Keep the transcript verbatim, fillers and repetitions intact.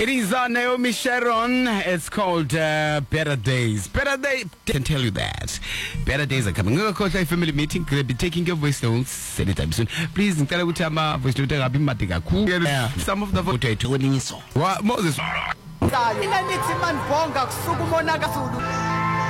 It is uh, Naomi Sharon. It's called uh, Better Days. Better Days. I can tell you that. Better Days are coming. Of course, a family meeting. They'll be taking your voice notes anytime soon. Please, voice note some of the votes. What Moses?